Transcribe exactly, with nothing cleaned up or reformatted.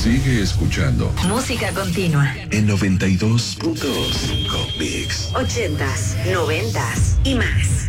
Sigue escuchando. Música continua. En noventa y dos punto cinco Mix. Ochentas, noventas y más.